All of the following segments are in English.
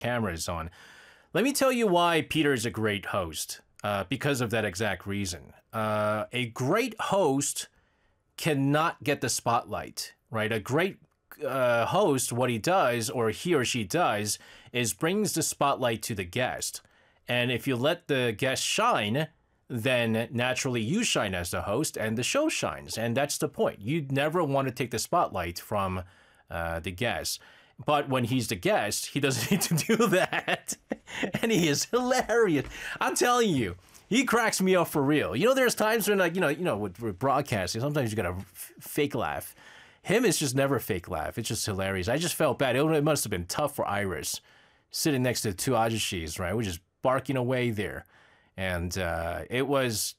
cameras on. Let me tell you why Peter is a great host, because of that exact reason. A great host cannot get the spotlight, right? A great host, what he does, or he or she does, is brings the spotlight to the guest. And if you let the guest shine, then naturally you shine as the host and the show shines. And that's the point. You'd never want to take the spotlight from the guest. But when he's the guest, he doesn't need to do that. And he is hilarious. I'm telling you, he cracks me up for real. You know, there's times when, like, with broadcasting, sometimes you got a fake laugh. Him is just never a fake laugh. It's just hilarious. I just felt bad. It must have been tough for Iris sitting next to the two Ajishis, right? We're just barking away there. And it was...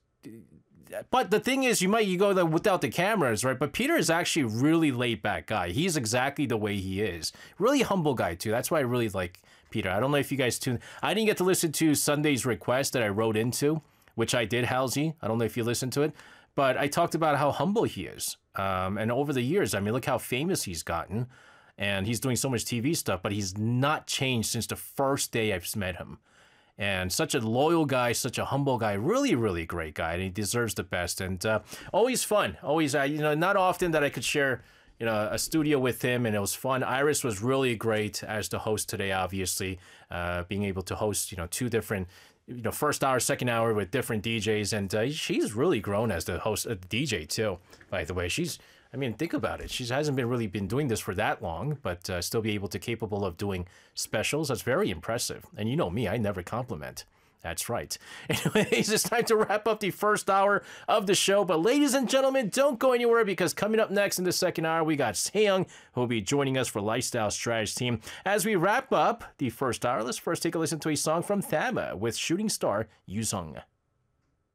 But the thing is, you go there without the cameras, right? But Peter is actually a really laid-back guy. He's exactly the way he is. Really humble guy, too. That's why I really like Peter. I don't know if you guys tuned... I didn't get to listen to Sunday's request that I wrote into, which I did, Halsey. I don't know if you listened to it. But I talked about how humble he is. And over the years, I mean, look how famous he's gotten. And he's doing so much TV stuff, but he's not changed since the first day I've met him. And such a loyal guy, such a humble guy, really, really great guy, and he deserves the best. And always fun, always, not often that I could share, a studio with him, and it was fun. Iris was really great as the host today, obviously, being able to host, two different, first hour, second hour with different DJs, and she's really grown as the host, the DJ too. By the way, think about it. She hasn't really been doing this for that long, but still be capable of doing specials. That's very impressive. And you know me, I never compliment. That's right. Anyways, it's time to wrap up the first hour of the show. But ladies and gentlemen, don't go anywhere, because coming up next in the second hour, we got Seyoung, who will be joining us for Lifestyle Strategy Team. As we wrap up the first hour, let's first take a listen to a song from Thama with shooting star Yu Sung.